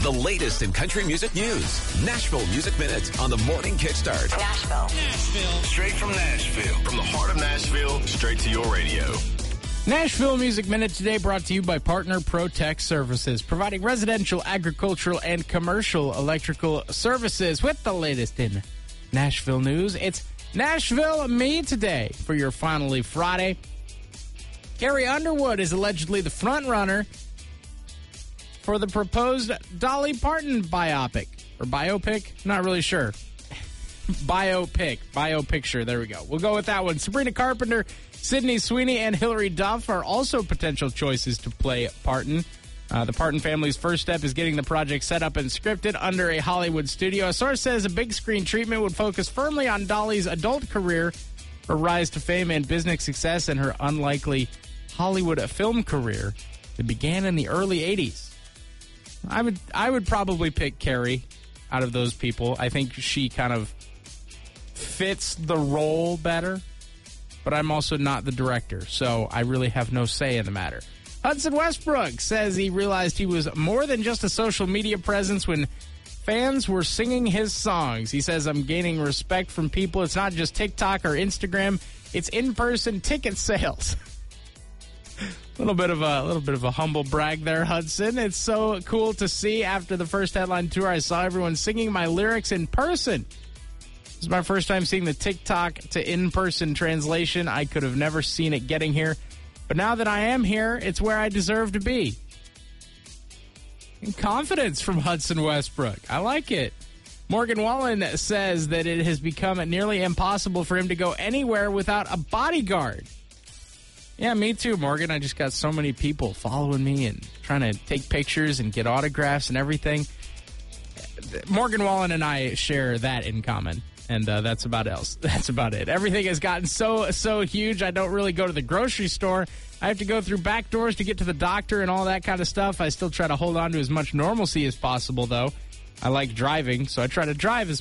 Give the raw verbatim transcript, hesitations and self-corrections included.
The latest in country music news. Nashville Music Minute on the Morning Kickstart. Nashville. Nashville. Straight from Nashville. From the heart of Nashville, straight to your radio. Nashville Music Minute today brought to you by Partner ProTech Services, providing residential, agricultural, and commercial electrical services. With the latest in Nashville news, it's Nashville Me today for your Finally Friday. Carrie Underwood is allegedly the front runner for the proposed Dolly Parton biopic, or biopic, not really sure. Biopic, biopicture, there we go. We'll go with that one. Sabrina Carpenter, Sydney Sweeney, and Hilary Duff are also potential choices to play Parton. Uh, the Parton family's first step is getting the project set up and scripted under a Hollywood studio. A source says a big screen treatment would focus firmly on Dolly's adult career, her rise to fame and business success, and her unlikely Hollywood film career that began in the early eighties. I would I would probably pick Carrie out of those people. I think she kind of fits the role better, but I'm also not the director, so I really have no say in the matter. Hudson Westbrook says he realized he was more than just a social media presence when fans were singing his songs. He says, I'm gaining respect from people. It's not just TikTok or Instagram. It's in-person ticket sales. A little bit of a little bit of a humble brag there, Hudson. It's so cool to see. After the first headline tour, I saw everyone singing my lyrics in person. This is my first time seeing the TikTok to in-person translation. I could have never seen it getting here. But now that I am here, it's where I deserve to be. And confidence from Hudson Westbrook. I like it. Morgan Wallen says that it has become nearly impossible for him to go anywhere without a bodyguard. Yeah, me too, Morgan. I just got so many people following me and trying to take pictures and get autographs and everything. Morgan Wallen and I share that in common. And uh, that's about else. That's about it. Everything has gotten so, so huge, I don't really go to the grocery store. I have to go through back doors to get to the doctor and all that kind of stuff. I still try to hold on to as much normalcy as possible, though. I like driving, so I try to drive as